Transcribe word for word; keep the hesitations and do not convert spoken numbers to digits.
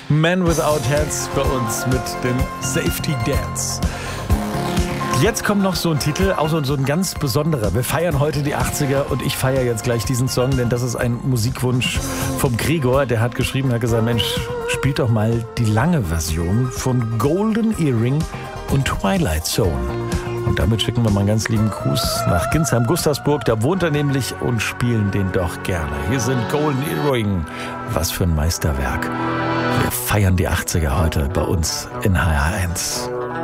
Man Without Hats bei uns mit dem Safety Dance. Jetzt kommt noch so ein Titel, auch so ein ganz besonderer. Wir feiern heute die achtziger und ich feiere jetzt gleich diesen Song, denn das ist ein Musikwunsch vom Gregor. Der hat geschrieben, hat gesagt, Mensch, spielt doch mal die lange Version von Golden Earring und Twilight Zone. Und damit schicken wir mal einen ganz lieben Gruß nach Ginsheim-Gustavsburg. Da wohnt er nämlich und spielen den doch gerne. Hier sind Golden Earring. Was für ein Meisterwerk. Wir feiern die achtziger heute bei uns in H R eins.